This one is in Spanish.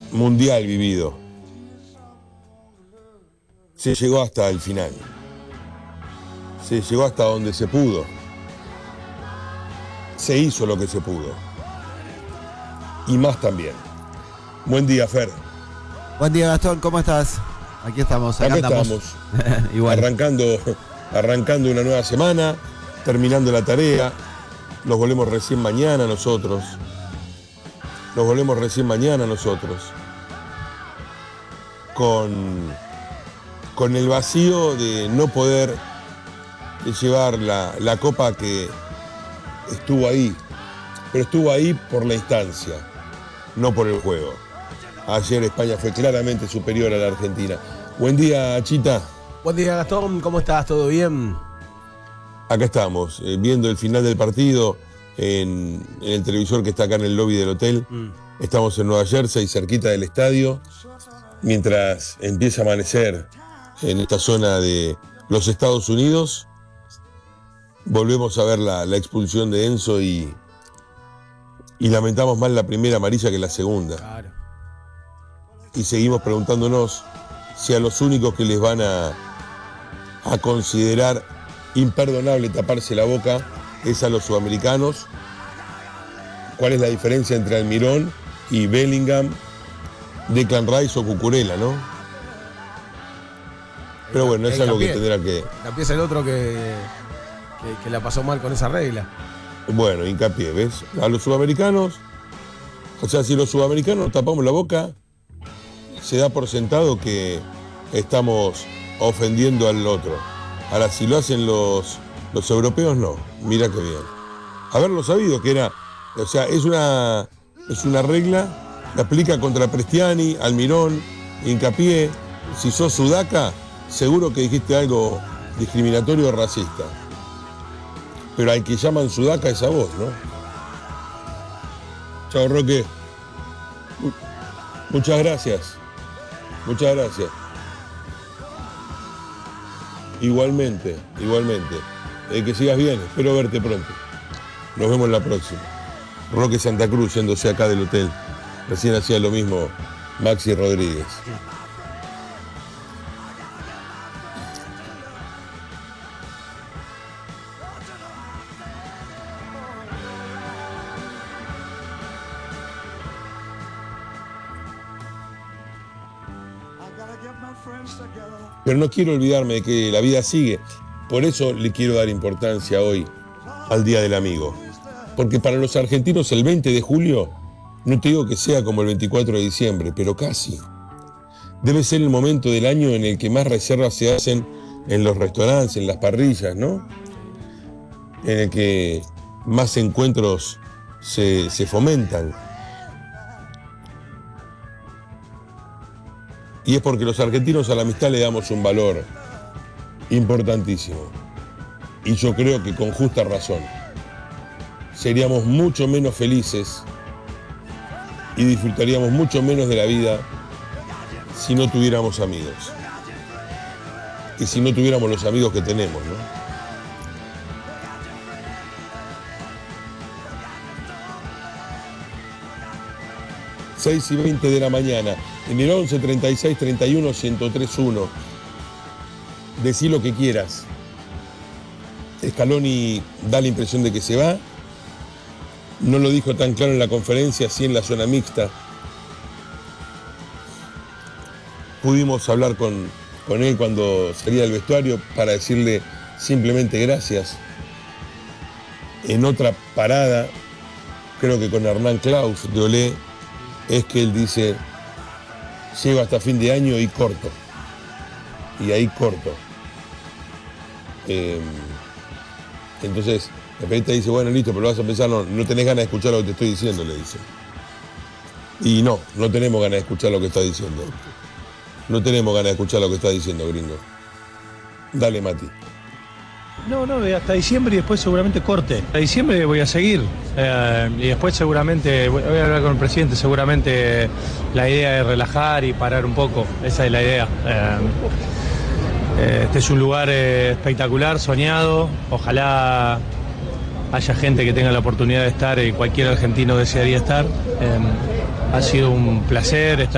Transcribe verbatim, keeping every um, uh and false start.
mundial vivido. Se llegó hasta el final. Se llegó hasta donde se pudo. Se hizo lo que se pudo. Y más también. Buen día, Fer. Buen día, Gastón, ¿cómo estás? Aquí estamos, acá, Acá andamos. estamos. Igual. Arrancando, arrancando una nueva semana, terminando la tarea. Nos volvemos recién mañana nosotros. Nos volvemos recién mañana nosotros. Con, con el vacío de no poder llevar la, la copa que estuvo ahí. Pero estuvo ahí por la instancia, no por el juego. Ayer España fue claramente superior a la Argentina. Buen día, Chita. Buen día, Gastón. ¿Cómo estás? ¿Todo bien? Acá estamos, eh, viendo el final del partido en, en el televisor que está acá en el lobby del hotel. Mm. Estamos en Nueva Jersey, cerquita del estadio, mientras empieza a amanecer en esta zona de los Estados Unidos. Volvemos a ver la, la expulsión de Enzo y, y lamentamos más la primera amarilla que la segunda. Claro. Y seguimos preguntándonos si a los únicos que les van a, a considerar imperdonable taparse la boca es a los sudamericanos. ¿Cuál es la diferencia entre Almirón y Bellingham, Declan Rice o Cucurella, no? Pero bueno, es algo que tendrá que... Hincapié es el otro que, que, que la pasó mal con esa regla. Bueno, hincapié, ¿ves? A los sudamericanos, o sea, si los sudamericanos tapamos la boca, se da por sentado que estamos ofendiendo al otro. Ahora, si lo hacen los, los europeos, no. Mira qué bien. Haberlo sabido que era... O sea, es una, es una regla que aplica contra Prestiani, Almirón, Hincapié. Si sos sudaca, seguro que dijiste algo discriminatorio o racista. Pero al que llaman sudaca es a vos, ¿no? Chao, Roque. Muchas gracias. Muchas gracias. Igualmente, igualmente. Eh, que sigas bien, espero verte pronto. Nos vemos la próxima. Roque Santa Cruz yéndose acá del hotel. Recién hacía lo mismo Maxi Rodríguez. Pero no quiero olvidarme de que la vida sigue. Por eso le quiero dar importancia hoy al Día del Amigo. Porque para los argentinos el veinte de julio, no te digo que sea como el veinticuatro de diciembre, pero casi. Debe ser el momento del año en el que más reservas se hacen en los restaurantes, en las parrillas, ¿no? En el que más encuentros se, se fomentan. Y es porque los argentinos a la amistad le damos un valor importantísimo. Y yo creo que con justa razón. Seríamos mucho menos felices y disfrutaríamos mucho menos de la vida si no tuviéramos amigos. Y si no tuviéramos los amigos que tenemos, ¿no? seis y veinte de la mañana, en el once, treinta y seis, treinta y uno, ciento tres, uno. Decí lo que quieras. Scaloni da la impresión de que se va. No lo dijo tan claro en la conferencia, sí en la zona mixta. Pudimos hablar con, con él cuando salía del vestuario para decirle simplemente gracias. En otra parada, creo que con Hernán Klaus de Olé, es que él dice, llego hasta fin de año y corto. Y ahí corto. Eh, entonces, el periodista dice, bueno, listo, pero lo vas a pensar, no, no tenés ganas de escuchar lo que te estoy diciendo, le dice. Y no, no tenemos ganas de escuchar lo que está diciendo. No tenemos ganas de escuchar lo que está diciendo, gringo. Dale, Mati. No, no, hasta diciembre y después seguramente corte. Hasta diciembre voy a seguir eh, y después seguramente, voy a hablar con el presidente, seguramente la idea es relajar y parar un poco, esa es la idea. Eh, eh, este es un lugar eh, espectacular, soñado, ojalá haya gente que tenga la oportunidad de estar y cualquier argentino desearía estar. Eh, ha sido un placer estar